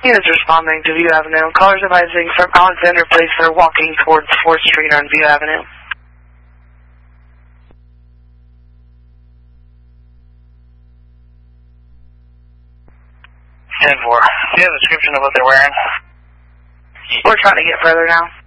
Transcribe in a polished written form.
Units responding to View Avenue. Callers advising from Alexander Place they're walking towards 4th Street on View Avenue. 10-4. Do you have a description of what they're wearing? We're trying to get further now.